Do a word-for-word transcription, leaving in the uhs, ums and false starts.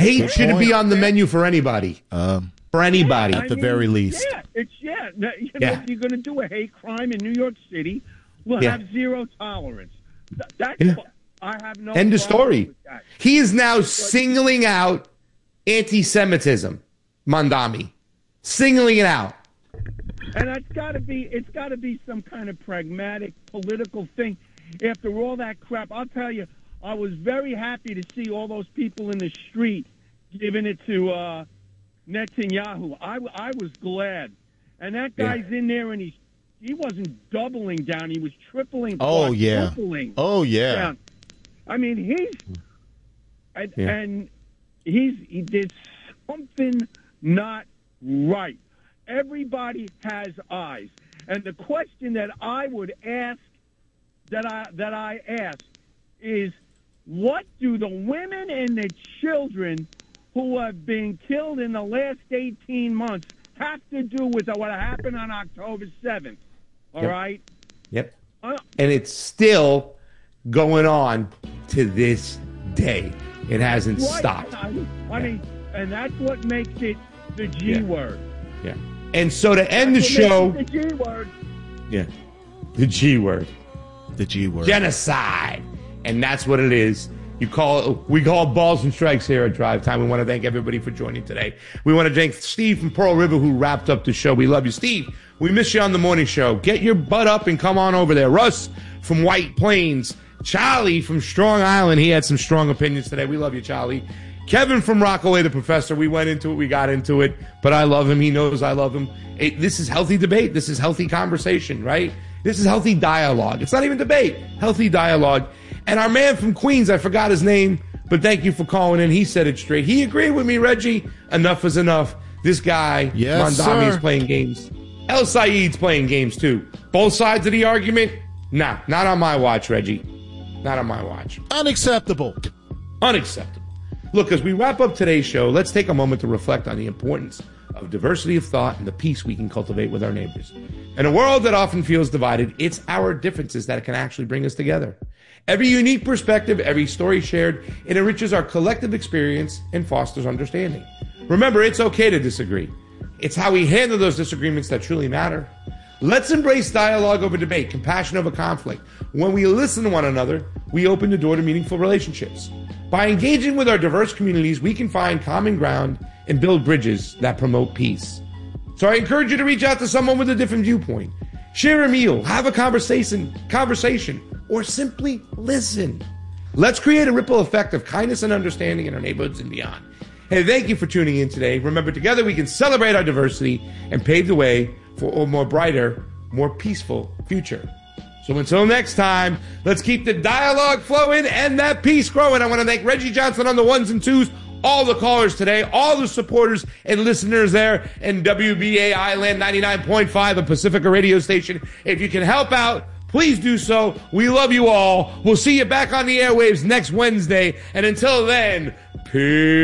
Hate shouldn't be on the menu for anybody. Um, for anybody. At the mean, very least. Yeah, it's, yeah. You know, yeah. If you're going to do a hate crime in New York City, we'll yeah. have zero tolerance. That's yeah. I have no End of story. With that. He is now but, singling out anti-Semitism, Mondami. Singling it out. And it's got to be it's got to be some kind of pragmatic political thing. After all that crap, I'll tell you, I was very happy to see all those people in the street giving it to uh, Netanyahu. I, I was glad. And that guy's yeah. in there, and he's he wasn't doubling down; he was tripling. Oh yeah. Oh yeah. Down. I mean, he's and, yeah. and he's he did something not right. Everybody has eyes, and the question that I would ask, that I that I ask, is, what do the women and the children who have been killed in the last eighteen months have to do with what happened on October seventh? All yep. right. Yep. Uh, and it's still going on to this day. It hasn't right. stopped. I, I yeah. mean, and that's what makes it the G yeah. word. Yeah. And so to end that's the show, the G word. Yeah. The G word. The G word. Genocide. And that's what it is. You call it, we call it balls and strikes here at Drive Time. We want to thank everybody for joining today. We want to thank Steve from Pearl River who wrapped up the show. We love you, Steve. We miss you on the morning show. Get your butt up and come on over there. Russ from White Plains. Charlie from Strong Island. He had some strong opinions today. We love you, Charlie. Kevin from Rockaway, the professor. We went into it. We got into it. But I love him. He knows I love him. It, this is healthy debate. This is healthy conversation, right? This is healthy dialogue. It's not even debate. Healthy dialogue. And our man from Queens, I forgot his name, but thank you for calling in. He said it straight. He agreed with me, Reggie. Enough is enough. This guy, yes, Mondami, sir. is playing games. El Said's playing games, too. Both sides of the argument? Nah, not on my watch, Reggie. Not on my watch. Unacceptable. Unacceptable. Look, as we wrap up today's show, let's take a moment to reflect on the importance of diversity of thought and the peace we can cultivate with our neighbors. In a world that often feels divided, it's our differences that can actually bring us together. Every unique perspective, every story shared, it enriches our collective experience and fosters understanding. Remember, it's okay to disagree. It's how we handle those disagreements that truly matter. Let's embrace dialogue over debate, compassion over conflict. When we listen to one another, we open the door to meaningful relationships. By engaging with our diverse communities, we can find common ground and build bridges that promote peace. So I encourage you to reach out to someone with a different viewpoint. Share a meal, have a conversation, conversation, or simply listen. Let's create a ripple effect of kindness and understanding in our neighborhoods and beyond. Hey, thank you for tuning in today. Remember, together we can celebrate our diversity and pave the way for a more brighter, more peaceful future. So until next time, let's keep the dialogue flowing and that peace growing. I want to thank Reggie Johnson on the ones and twos, all the callers today, all the supporters and listeners there in W B A I Land ninety-nine point five, a Pacifica radio station. If you can help out, please do so. We love you all. We'll see you back on the airwaves next Wednesday. And until then, peace.